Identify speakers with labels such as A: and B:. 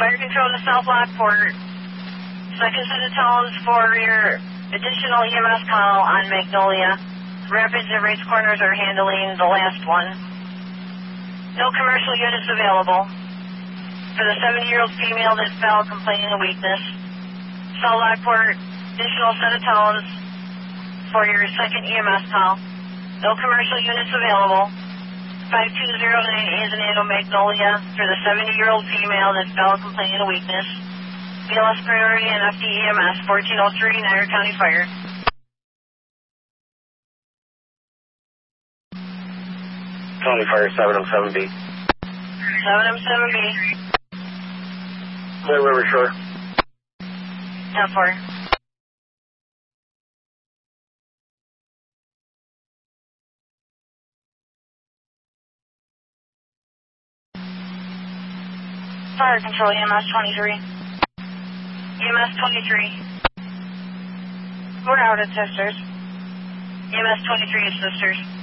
A: Fire control to South Lockport. Second set of tones for your additional EMS call on Magnolia. Rapids and Race Corners are handling the last one. No commercial units available. For the 70-year-old female that fell complaining of weakness. South Lockport, additional set of tones for your second EMS call. No commercial units available. 5209 is an Magnolia for the 70-year-old female that fell complaining of weakness. BLS priority and FDEMS 1403 Niagara County Fire.
B: County Fire 707B.
A: 707B.
B: Clear River Shore.
A: 10-4. Fire control, EMS 23. EMS 23. We're out at Sisters. EMS 23 is Sisters.